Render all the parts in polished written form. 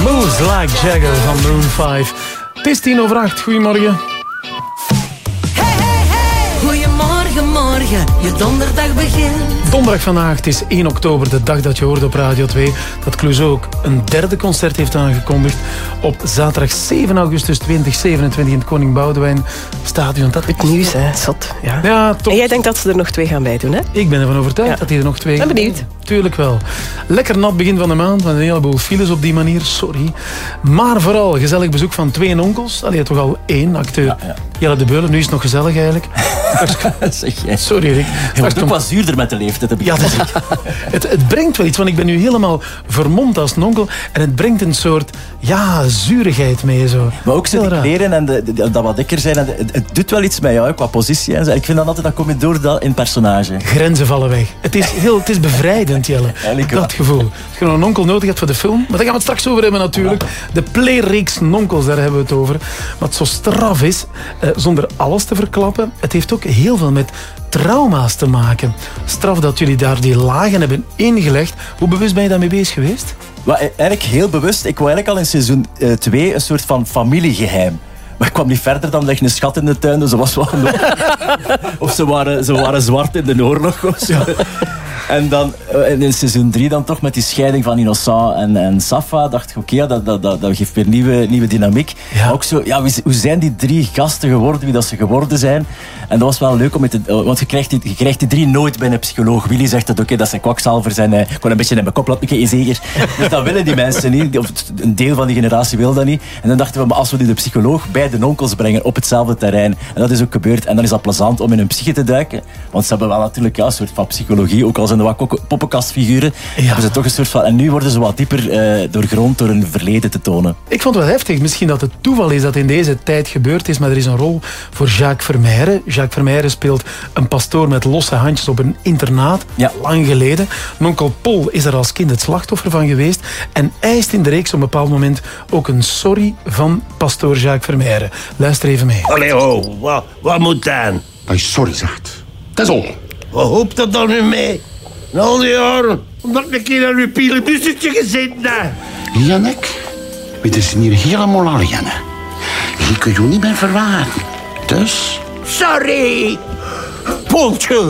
Moves Like Jagger van Maroon 5. Het is 7:10. Goedemorgen. Goedemorgen, morgen, je donderdag begint. Donderdag vandaag, het is 1 oktober, de dag dat je hoorde op Radio 2... dat Clouseau ook een derde concert heeft aangekondigd. Op zaterdag 7 augustus 2027 in het Koning Boudewijn Stadion. Dat het nieuws, hè. Zot. Ja. Ja, top. En jij denkt dat ze er nog 2 gaan bij doen, hè? Ik ben ervan overtuigd dat hij er nog 2 gaan. Ben benieuwd. Tuurlijk wel. Lekker nat begin van de maand, met een heleboel files op die manier, sorry. Maar vooral gezellig bezoek van 2 onkels. Allee, toch al 1 acteur. Ja. Jelle de Beulen, nu is het nog gezellig eigenlijk. Zeg jij. Sorry Rick. Je wordt ook wat zuurder met de leeftijd. Ja, het brengt wel iets, want ik ben nu helemaal vermomd als een onkel. En het brengt een soort, zurigheid mee. Zo. Maar ook zo de kleren en dat wat dikker zijn. Het doet wel iets met jou, qua positie. En ik vind dan altijd, dat kom je door in personage. Grenzen vallen weg. Het is bevrijdend, Jelle. Dat gevoel. Als je nog een onkel nodig hebt voor de film, maar daar gaan we het straks over hebben natuurlijk. De playreeks Nonkels, daar hebben we het over. Wat zo straf is, zonder alles te verklappen, het heeft ook heel veel met trauma's te maken. Straf dat jullie daar die lagen hebben ingelegd. Hoe bewust ben je daarmee bezig geweest? Eigenlijk heel bewust. Ik wou eigenlijk al in seizoen 2 een soort van familiegeheim. Maar ik kwam niet verder dan leg een schat in de tuin. Dus was wel of ze waren zwart in de oorlog. Of zo. En dan in seizoen 3 dan toch met die scheiding van Innocent en Safa dacht ik, oké, dat geeft weer nieuwe dynamiek. Ja. Maar ook zo, hoe zijn die 3 gasten geworden, wie dat ze geworden zijn? En dat was wel leuk, want je krijgt die 3 nooit bij een psycholoog. Willy zegt dat, dat zijn kwakzalvers en ik kon een beetje in mijn kop laten, zeker. Dus dat willen die mensen niet, of een deel van die generatie wil dat niet. En dan dachten we, maar als we nu de psycholoog bij de onkels brengen op hetzelfde terrein, en dat is ook gebeurd, en dan is dat plezant om in hun psyche te duiken, want ze hebben wel natuurlijk een soort van psychologie, ook al zijn er wat poppenkastfiguren, hebben ze toch een soort van... En nu worden ze wat dieper doorgrond door hun verleden te tonen. Ik vond het wel heftig. Misschien dat het toeval is dat in deze tijd gebeurd is, maar er is een rol voor Jacques Vermeijren. Jacques Vermeijren speelt een pastoor met losse handjes op een internaat, lang geleden. Onkel Paul is er als kind het slachtoffer van geweest en eist in de reeks op een bepaald moment ook een sorry van pastoor Jacques Vermeijren. Luister even mee. Allee, wat moet dan? Dat je sorry zegt. Dat is al. Wat hoopt dat dan nu mee? Na al die jaren, omdat ik een keer aan uw pielenbussetje gezeten heb. Jannek, het is hier helemaal al, Janne. Je kunt je niet meer verwaren. Dus... Sorry! Poeltje!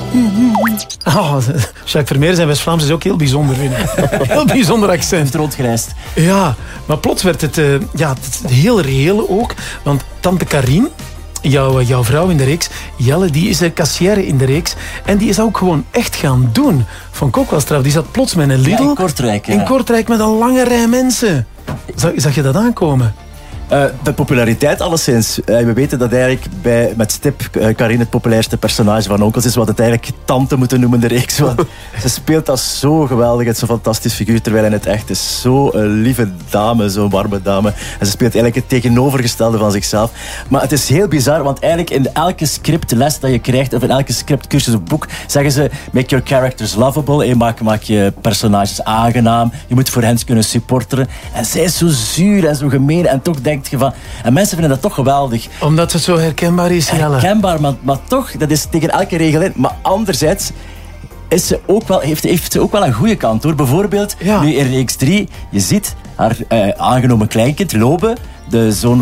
Jacques Vermeijren zijn West-Vlaams is ook heel bijzonder. Heel bijzonder accent. Het rondgereisd. Ja, maar plots werd het, het heel reëel ook. Want tante Karine, jouw vrouw in de reeks, Jelle, die is kassière in de reeks. En die is ook gewoon echt gaan doen. Vond ik ook wel straf. Die zat plots met een Lidl. In Kortrijk. In Kortrijk met een lange rij mensen. Zag je dat aankomen? De populariteit alleszins. We weten dat eigenlijk met stip Karine het populairste personage van Onkels is, wat het eigenlijk tante moeten noemen, de reeks. Want ze speelt dat zo geweldig, het is zo'n fantastisch figuur, terwijl in het echt is zo'n lieve dame, zo'n warme dame. En ze speelt eigenlijk het tegenovergestelde van zichzelf. Maar het is heel bizar, want eigenlijk in elke scriptles dat je krijgt, of in elke scriptcursus of boek, zeggen ze, make your characters lovable, maak je personages aangenaam, je moet voor hen kunnen supporteren. En zij is zo zuur en zo gemeen en toch denkt je van... En mensen vinden dat toch geweldig. Omdat het zo herkenbaar is, Jelle. Herkenbaar, maar toch, dat is tegen elke regel in. Maar anderzijds is ze ook wel, heeft ze ook wel een goede kant, hoor. Bijvoorbeeld, nu in reeks 3, je ziet haar aangenomen kleinkind, Lobe, de zoon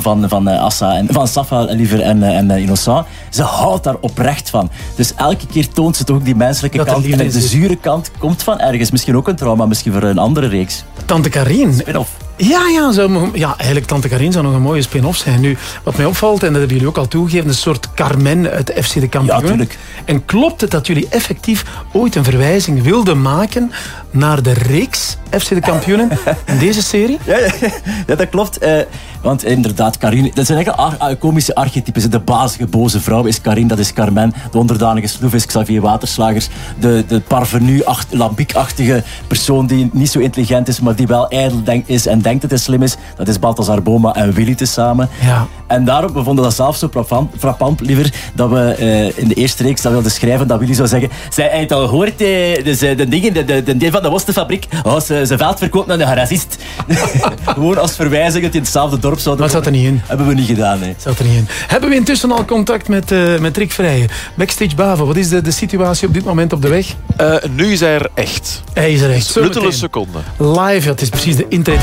van Safa liever en Innocent. Ze houdt daar oprecht van. Dus elke keer toont ze toch ook die menselijke kant. En de zure kant komt van ergens. Misschien ook een trauma, misschien voor een andere reeks. Tante Karine. Spin-off. Ja, eigenlijk Tante Karine zou nog een mooie spin-off zijn. Nu, wat mij opvalt, en dat hebben jullie ook al toegegeven, een soort Carmen uit de FC de Kampioen. Ja, tuurlijk. En klopt het dat jullie effectief ooit een verwijzing wilden maken naar de reeks FC de Kampioenen in deze serie? Ja, dat klopt. Want inderdaad, Karine, dat zijn eigenlijk komische archetypes. De bazige, boze vrouw is Karine, dat is Carmen. De onderdanige sloef is Xavier Waterslagers. De parvenu, lambiekachtige persoon die niet zo intelligent is, maar die wel ijdel is en denkt dat hij slim is, dat is Balthazar Boma en Willy tezamen. Ja. En daarom, we vonden dat zelf zo frappant, liever, dat we in de eerste reeks dat wilden schrijven, dat Willy zou zeggen, zij heeft al gehoord, dus de dingen, de deel van de worstenfabriek, ze veld verkoopt naar een racist. Gewoon als verwijzing dat in hetzelfde dorp zouden... Maar het zat er niet in. Hebben we niet gedaan, nee. Zat er niet in. Hebben we intussen al contact met Rick Vrijen? Backstage Bavo, wat is de situatie op dit moment op de weg? Nu is hij er echt. Hij is er echt. Luttele seconde. Live, het is precies de intro.